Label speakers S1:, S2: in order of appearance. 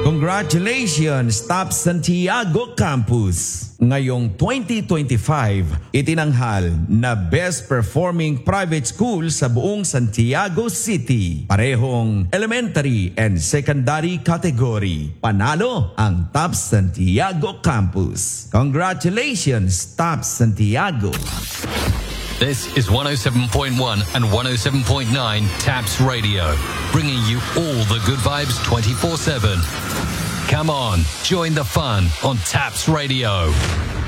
S1: Congratulations, TAP Santiago Campus! Ngayong 2025, itinanghal na Best Performing Private School sa buong Santiago City. Parehong elementary and secondary category. Panalo ang TAP Santiago Campus. Congratulations, TAP Santiago!
S2: This is 107.1 and 107.9 TAPS Radio, bringing you all the good vibes 24/7. Come on, join the fun on TAPS Radio.